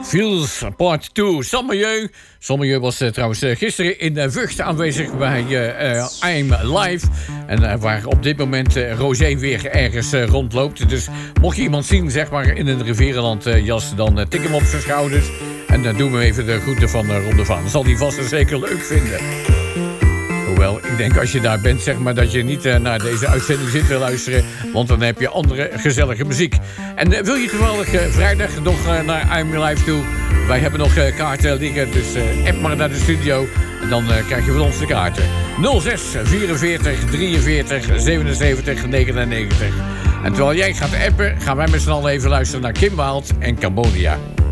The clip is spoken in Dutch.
Feels Part 2. Sommieu was trouwens gisteren in Vught aanwezig bij I'm Live. En waar op dit moment Roger weer ergens rondloopt. Dus mocht je iemand zien, zeg maar, in een Rivierenland jas, dan tik hem op zijn schouders. En dan doen we even de groeten van Ron de Vaan. Dat zal hij vast en zeker leuk vinden. Hoewel, ik denk als je daar bent, zeg maar, dat je niet naar deze uitzending zit te luisteren. Want dan heb je andere gezellige muziek. En wil je toevallig vrijdag nog naar I'm Live toe? Wij hebben nog kaarten liggen, dus app maar naar de studio. En dan krijg je van ons de kaarten. 06 44 43 77 99. En terwijl jij gaat appen, gaan wij met z'n allen even luisteren naar Kim Wilde en Cambodia.